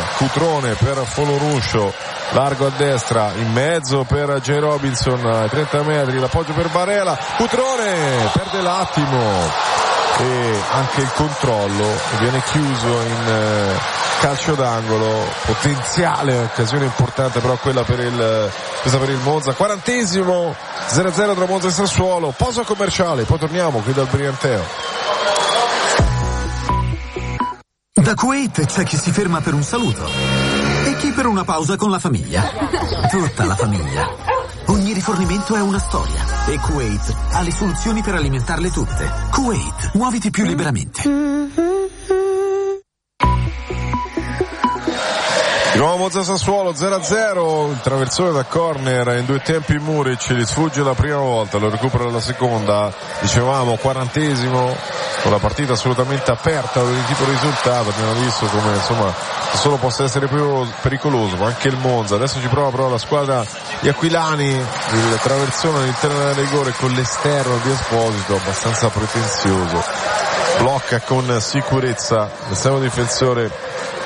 Cutrone per Foloruscio, largo a destra, in mezzo per J. Robinson ai 30 metri, l'appoggio per Barella, Cutrone perde l'attimo e anche il controllo viene chiuso in calcio d'angolo. Potenziale occasione importante però quella per il Monza. 40esimo, 0-0 tra Monza e Sassuolo, pausa commerciale, poi torniamo qui dal Brianteo. Da Kuwait c'è chi si ferma per un saluto e chi per una pausa con la famiglia. Tutta la famiglia. Ogni rifornimento è una storia e Kuwait ha le soluzioni per alimentarle tutte. Kuwait, muoviti più liberamente. Di nuovo Monza Sassuolo 0-0, il traversone da corner in due tempi Muric, gli sfugge la prima volta, lo recupera la seconda, dicevamo 40esimo, con la partita assolutamente aperta ad ogni tipo di risultato. Abbiamo visto come insomma solo possa essere pericoloso, ma anche il Monza. Adesso ci prova la squadra di Aquilani, il traversone all'interno del rigore con l'esterno di Esposito abbastanza pretenzioso, blocca con sicurezza l'esterno difensore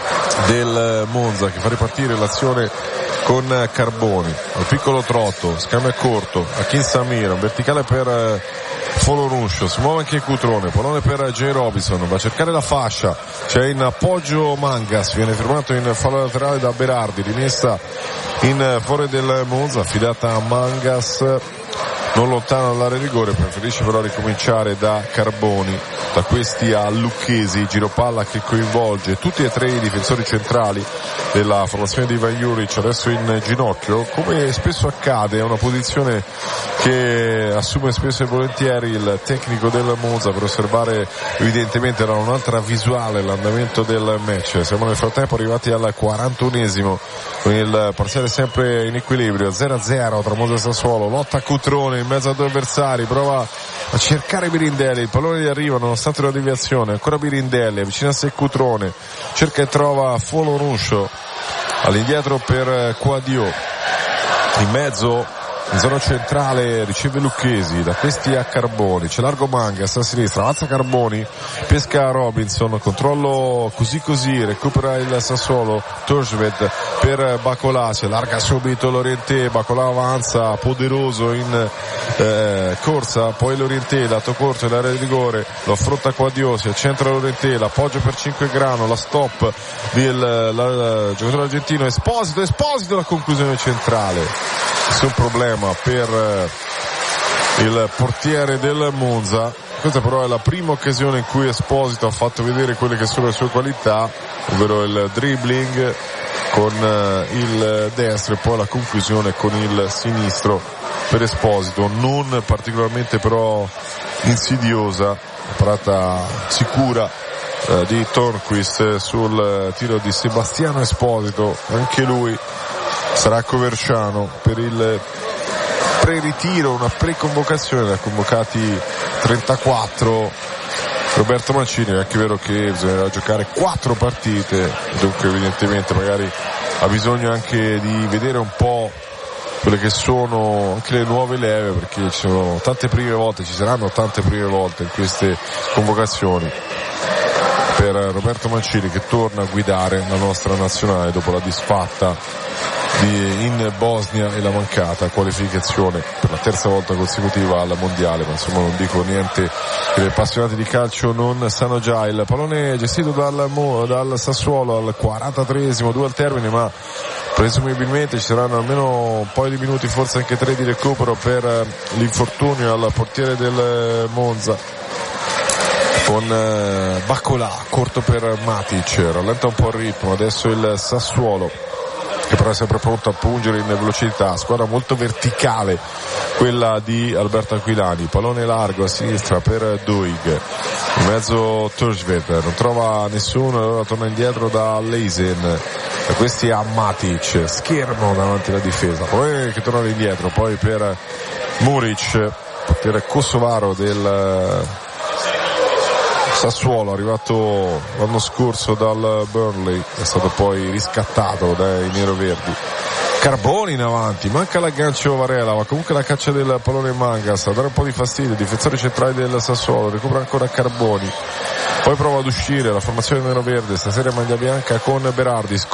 del Monza che fa ripartire l'azione con Carboni. Un piccolo trotto, scambio corto a Kin Samir, un verticale per Foloruscio, si muove anche Cutrone, pallone per J. Robinson, va a cercare la fascia, c'è in appoggio Mangas, viene fermato in fallo laterale da Berardi, rimessa in fuori del Monza, affidata a Mangas, non lontano dall'area di rigore, preferisce però ricominciare da Carboni, da questi a Lucchesi, giro palla che coinvolge tutti e tre i difensori centrali della formazione di Ivan Juric, adesso in ginocchio, come spesso accade, è una posizione che assume spesso e volentieri il tecnico del Monza per osservare evidentemente da un'altra visuale l'andamento del match. Siamo nel frattempo arrivati al 41esimo con il parziale sempre in equilibrio, 0-0 tra Monza e Sassuolo, lotta Cutrone in mezzo a due avversari, prova a cercare Birindelli, il pallone gli arriva nonostante una deviazione, ancora Birindelli, avvicina a sé Cutrone, cerca e trova Foloruscio, all'indietro per Quadio, in mezzo in zona centrale riceve Lucchesi, da questi a Carboni, c'è largo Mangas a sinistra, avanza Carboni, pesca Robinson, controllo così, recupera il Sassuolo, Torsved per Bacolà, si allarga subito Lorientè, Bacolà avanza poderoso in corsa, poi Lorientè, lato corto l'area di rigore, lo affronta Quadio, si accentra Lorientè, l'appoggio per Cinquegrano, la stop del giocatore argentino Esposito, la conclusione centrale. Nessun problema per il portiere del Monza. Questa però è la prima occasione in cui Esposito ha fatto vedere quelle che sono le sue qualità, ovvero il dribbling con il destro e poi la conclusione con il sinistro per Esposito, non particolarmente però insidiosa, parata sicura di Tornquist sul tiro di Sebastiano Esposito, anche lui sarà Coverciano per il pre-ritiro, una pre-convocazione, da convocati 34 Roberto Mancini. È anche vero che bisognerà giocare 4 partite, dunque evidentemente magari ha bisogno anche di vedere un po' quelle che sono anche le nuove leve, perché ci sono tante prime volte, ci saranno tante prime volte in queste convocazioni per Roberto Mancini, che torna a guidare la nostra nazionale dopo la disfatta in Bosnia e la mancata qualificazione per la terza volta consecutiva al mondiale. Ma insomma non dico niente che gli appassionati di calcio non sanno già. Il pallone gestito dal Sassuolo al 43esimo, 2 al termine, ma presumibilmente ci saranno almeno un paio di minuti, forse anche 3 di recupero per l'infortunio al portiere del Monza, con Bacolà corto per Matic, rallenta un po' il ritmo adesso il Sassuolo, che però è sempre pronto a pungere in velocità, squadra molto verticale quella di Alberto Aquilani, pallone largo a sinistra per Duig, in mezzo Torsved, non trova nessuno, allora torna indietro da Leisen, da questi a Matic, schermo davanti alla difesa, poi che torna indietro, poi per Muric, portiere kosovaro del Sassuolo, arrivato l'anno scorso dal Burnley, è stato poi riscattato dai neroverdi. Carboni in avanti, manca l'aggancio Varela, ma comunque la caccia del pallone Mangas a dare un po' di fastidio, difensori centrali del Sassuolo, recupera ancora Carboni, poi prova ad uscire la formazione neroverde, stasera maglia bianca con Berardi,